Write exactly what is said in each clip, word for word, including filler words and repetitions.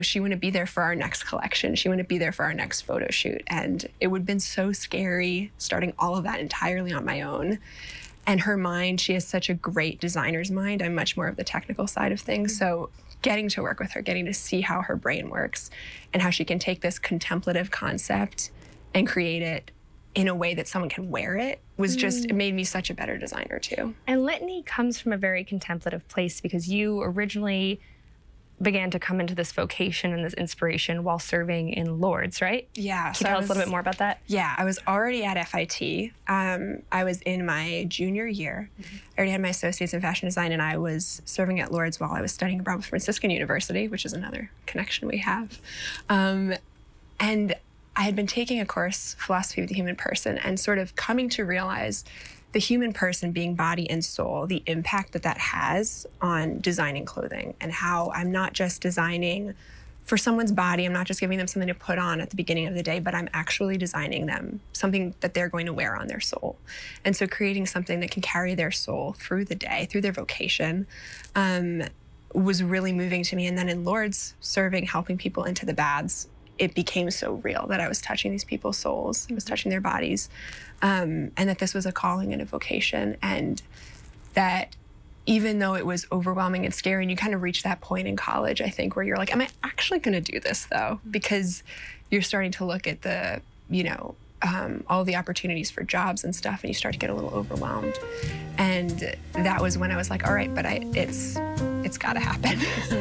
She wouldn't be there for our next collection. She wouldn't be there for our next photo shoot. And it would have been so scary starting all of that entirely on my own. And her mind, she has such a great designer's mind. I'm much more of the technical side of things. So getting to work with her, getting to see how her brain works and how she can take this contemplative concept and create it in a way that someone can wear it was just, it made me such a better designer too. And Litany comes from a very contemplative place because you originally began to come into this vocation and this inspiration while serving in Lourdes, right? Yeah. Can so you tell I us a little bit more about that? Yeah, I was already at F I T. Um, I was in my junior year. Mm-hmm. I already had my associates in fashion design, and I was serving at Lourdes while I was studying abroad with Franciscan University, which is another connection we have. Um, and I had been taking a course, Philosophy of the Human Person, and sort of coming to realize the human person being body and soul, the impact that that has on designing clothing, and how I'm not just designing for someone's body, I'm not just giving them something to put on at the beginning of the day, but I'm actually designing them something that they're going to wear on their soul. And so creating something that can carry their soul through the day, through their vocation, um, was really moving to me. And then in Lourdes, serving, helping people into the baths, it became so real that I was touching these people's souls, I was touching their bodies, um, and that this was a calling and a vocation, and that even though it was overwhelming and scary, and you kind of reach that point in college, I think, where you're like, am I actually gonna do this though? Because you're starting to look at the, you know, um, all the opportunities for jobs and stuff, and you start to get a little overwhelmed. And that was when I was like, all right, but I, it's, it's gotta happen.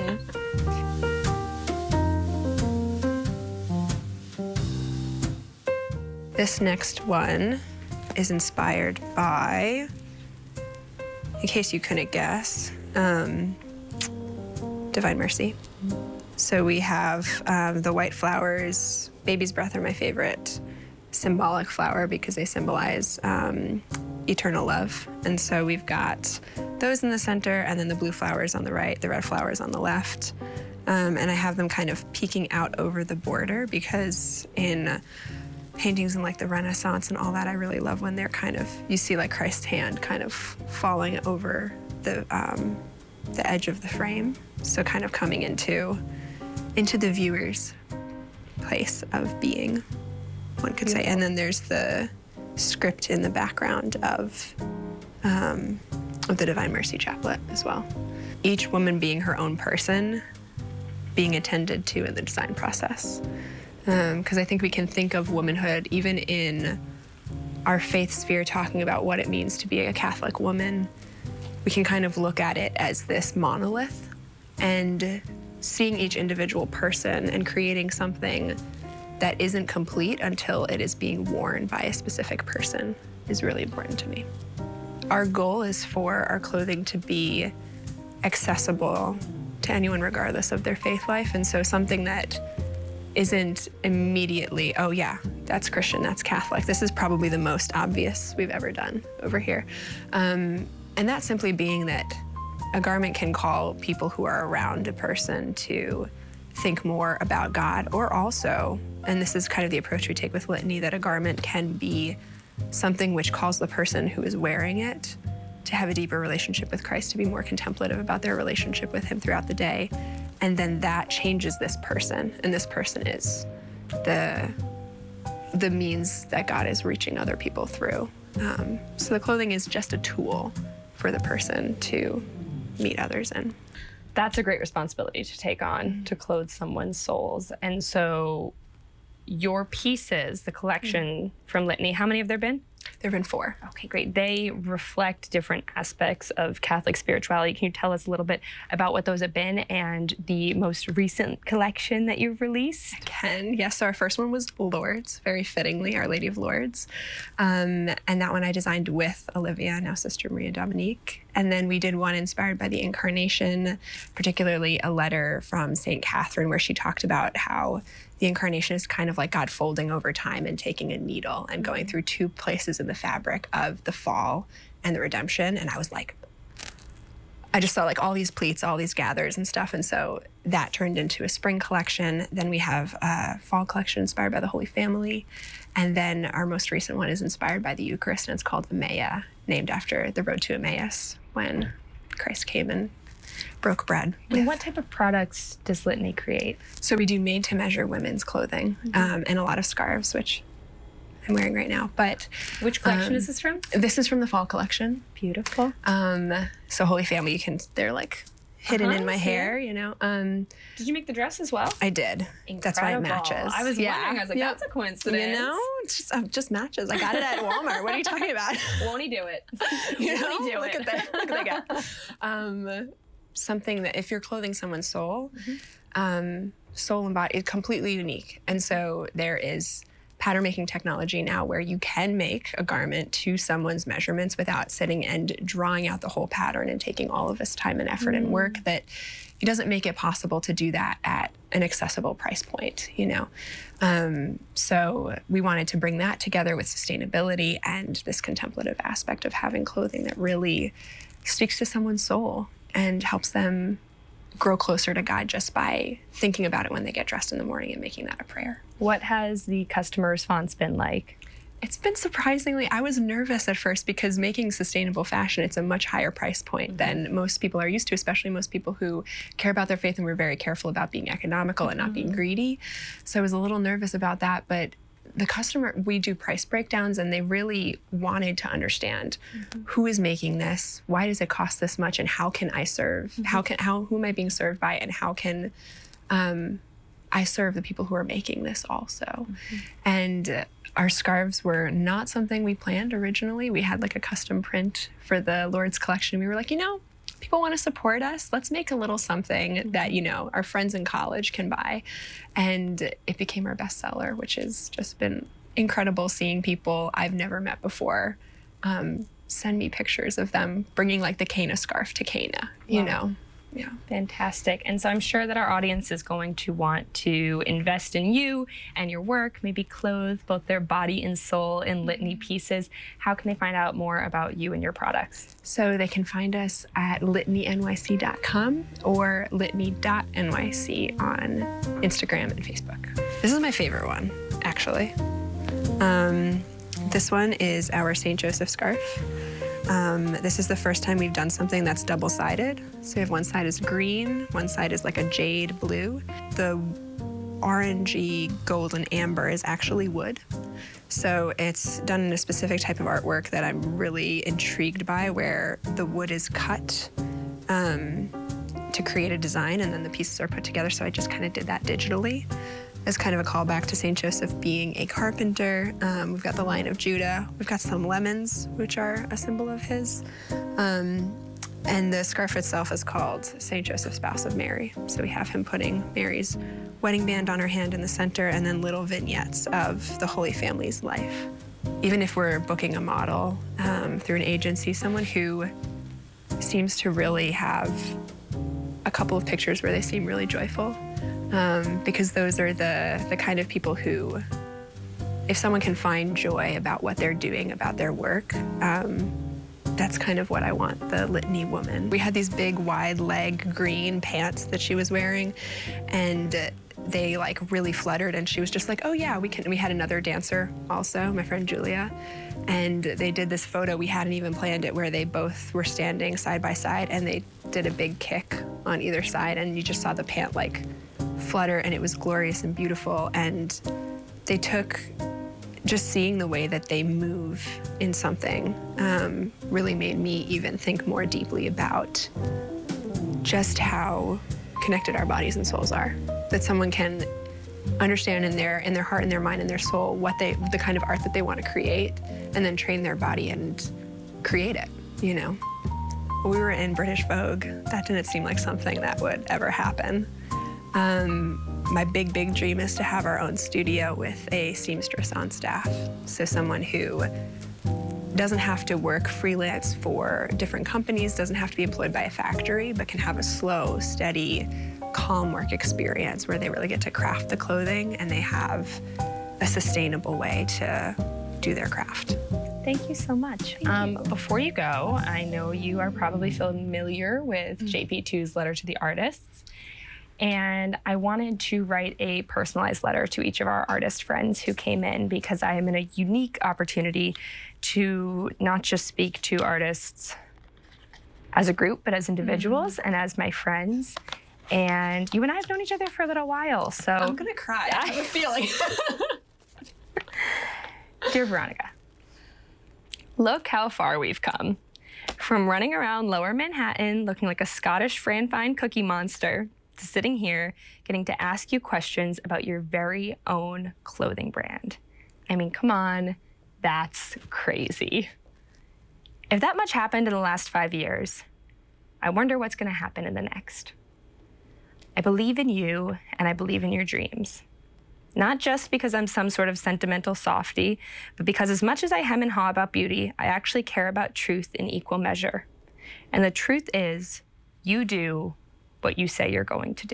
This next one is inspired by, in case you couldn't guess, um, Divine Mercy. So we have um, the white flowers. Baby's breath are my favorite symbolic flower because they symbolize um, eternal love. And so we've got those in the center, and then the blue flowers on the right, the red flowers on the left. Um, and I have them kind of peeking out over the border because in paintings in like the Renaissance and all that, I really love when they're kind of, you see like Christ's hand kind of falling over the um, the edge of the frame. So kind of coming into, into the viewer's place of being, one could say. And then there's the script in the background of, um, of the Divine Mercy Chaplet as well. Each woman being her own person, being attended to in the design process. Because um, I think we can think of womanhood, even in our faith sphere, talking about what it means to be a Catholic woman. We can kind of look at it as this monolith, and seeing each individual person and creating something that isn't complete until it is being worn by a specific person is really important to me. Our goal is for our clothing to be accessible to anyone regardless of their faith life, and so something that isn't immediately, oh yeah, that's Christian, that's Catholic. This is probably the most obvious we've ever done over here. Um, and that simply being that a garment can call people who are around a person to think more about God, or also, and this is kind of the approach we take with Litany, that a garment can be something which calls the person who is wearing it to have a deeper relationship with Christ, to be more contemplative about their relationship with him throughout the day. And then that changes this person, and this person is the, the means that God is reaching other people through. Um, so the clothing is just a tool for the person to meet others in. That's a great responsibility to take on, mm-hmm. to clothe someone's souls. And so your pieces, the collection mm-hmm. from Litany, how many have there been? There have been four. Okay, great. They reflect different aspects of Catholic spirituality. Can you tell us a little bit about what those have been and the most recent collection that you've released? I can. Yes, so our first one was Lourdes, very fittingly, Our Lady of Lourdes. Um, and that one I designed with Olivia, now Sister Maria Dominique. And then we did one inspired by the Incarnation, particularly a letter from Saint Catherine where she talked about how the Incarnation is kind of like God folding over time and taking a needle and going through two places in the fabric of the fall and the redemption. And I was like, I just saw like all these pleats, all these gathers and stuff. And so that turned into a spring collection. Then we have a fall collection inspired by the Holy Family. And then our most recent one is inspired by the Eucharist, and it's called Emmaus, named after the road to Emmaus when Christ came and broke bread with. And what type of products does Litany create? So we do made-to-measure women's clothing, mm-hmm. um, and a lot of scarves, which I'm wearing right now. But which collection um, is this from? This is from the fall collection. Beautiful. Um, so Holy Family, you can, they're like hidden uh-huh, in my hair, you know. Um, did you make the dress as well? I did. Incredible. That's why it matches. I was yeah. wondering, I was like, yep. that's a coincidence. You know, it's just, um, just matches. I got it at Walmart. What are you talking about? Won't he do it? You know? Won't he do look it? At that. Look at that guy. Um, something that if you're clothing someone's soul, mm-hmm. um, soul and body is completely unique. And so there is pattern making technology now where you can make a garment to someone's measurements without sitting and drawing out the whole pattern and taking all of this time and effort mm. and work, that it doesn't make it possible to do that at an accessible price point, you know? Um, so we wanted to bring that together with sustainability and this contemplative aspect of having clothing that really speaks to someone's soul and helps them grow closer to God just by thinking about it when they get dressed in the morning and making that a prayer. What has the customer response been like? It's been surprisingly, I was nervous at first because making sustainable fashion, it's a much higher price point mm-hmm. than most people are used to, especially most people who care about their faith and we're very careful about being economical mm-hmm. and not being greedy. So I was a little nervous about that, but the customer, we do price breakdowns and they really wanted to understand mm-hmm. who is making this, why does it cost this much, and how can I serve? Mm-hmm. How can, how, who am I being served by, and how can um, I serve the people who are making this also? Mm-hmm. And uh, our scarves were not something we planned originally. We had like a custom print for the Lord's collection. We were like, you know, people want to support us. Let's make a little something that, you know, our friends in college can buy. And it became our bestseller, which has just been incredible seeing people I've never met before um, send me pictures of them bringing like the Cana scarf to Cana, you wow. know. Yeah. Fantastic. And so I'm sure that our audience is going to want to invest in you and your work, maybe clothe both their body and soul in Litany pieces. How can they find out more about you and your products? So they can find us at litany N Y C dot com or litany dot N Y C on Instagram and Facebook. This is my favorite one, actually. Um, this one is our Saint Joseph scarf. Um, this is the first time we've done something that's double-sided. So we have one side is green, one side is like a jade blue. The orangey golden amber is actually wood. So it's done in a specific type of artwork that I'm really intrigued by, where the wood is cut um, to create a design and then the pieces are put together. So I just kind of did that digitally as kind of a callback to Saint Joseph being a carpenter. Um, we've got the Lion of Judah. We've got some lemons, which are a symbol of his. Um, and the scarf itself is called Saint Joseph, Spouse of Mary. So we have him putting Mary's wedding band on her hand in the center and then little vignettes of the Holy Family's life. Even if we're booking a model um, through an agency, someone who seems to really have a couple of pictures where they seem really joyful. Um, because those are the, the kind of people who, if someone can find joy about what they're doing, about their work, um, that's kind of what I want the Litany woman. We had these big wide leg green pants that she was wearing, and they like really fluttered, and she was just like, oh yeah, we can. We had another dancer also, my friend Julia, and they did this photo. We hadn't even planned it, where they both were standing side by side and they did a big kick on either side, and you just saw the pant like flutter, and it was glorious and beautiful. And they took, just seeing the way that they move in something um, really made me even think more deeply about just how connected our bodies and souls are. That someone can understand in their in their heart and their mind and their soul what they, the kind of art that they want to create, and then train their body and create it, you know. We were in British Vogue. That didn't seem like something that would ever happen. Um, my big, big dream is to have our own studio with a seamstress on staff. So someone who doesn't have to work freelance for different companies, doesn't have to be employed by a factory, but can have a slow, steady, calm work experience where they really get to craft the clothing and they have a sustainable way to do their craft. Thank you so much. Um, before you go, I know you are probably familiar with mm-hmm. J P two's Letter to the Artists. And I wanted to write a personalized letter to each of our artist friends who came in, because I am in a unique opportunity to not just speak to artists as a group, but as individuals mm-hmm. and as my friends. And you and I have known each other for a little while, so... I'm gonna cry. I have a feeling. Dear Veronica, look how far we've come. From running around Lower Manhattan looking like a Scottish Fran Fine cookie monster to sitting here getting to ask you questions about your very own clothing brand. I mean, come on, that's crazy. If that much happened in the last five years, I wonder what's gonna happen in the next. I believe in you and I believe in your dreams. Not just because I'm some sort of sentimental softie, but because as much as I hem and haw about beauty, I actually care about truth in equal measure. And the truth is, you do what you say you're going to do.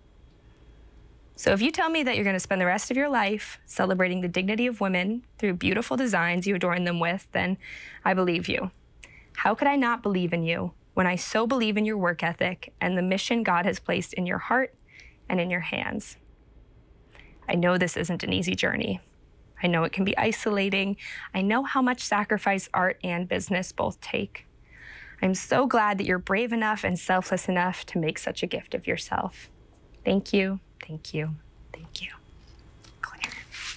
So if you tell me that you're going to spend the rest of your life celebrating the dignity of women through beautiful designs you adorn them with, then I believe you. How could I not believe in you when I so believe in your work ethic and the mission God has placed in your heart and in your hands? I know this isn't an easy journey. I know it can be isolating. I know how much sacrifice art and business both take. I'm so glad that you're brave enough and selfless enough to make such a gift of yourself. Thank you, thank you, thank you. Claire.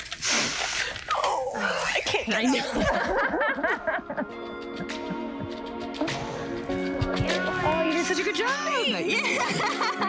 Oh, I can't. I know. Oh, you did such a good job. Yeah.